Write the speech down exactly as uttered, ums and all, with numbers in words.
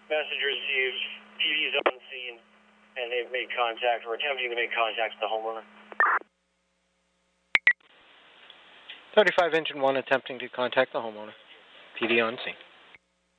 Message received. P D's on scene, and they've made contact, or attempting to make contact with the homeowner. thirty-five Engine one attempting to contact the homeowner. P D on scene.